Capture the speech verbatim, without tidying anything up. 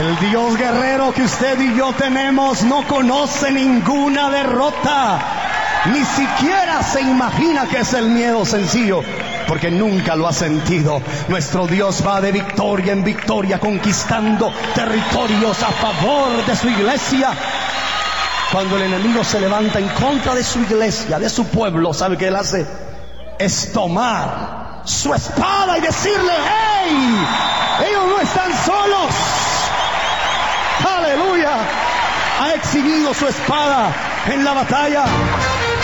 El Dios guerrero que usted y yo tenemos no conoce ninguna derrota. Ni siquiera se imagina que es el miedo sencillo, porque nunca lo ha sentido. Nuestro Dios va de victoria en victoria, conquistando territorios a favor de su iglesia. Cuando el enemigo se levanta en contra de su iglesia, de su pueblo, ¿sabe qué él hace? Es tomar su espada y decirle: ¡hey! Ellos no están solos. ¡Aleluya! Ha exhibido su espada en la batalla.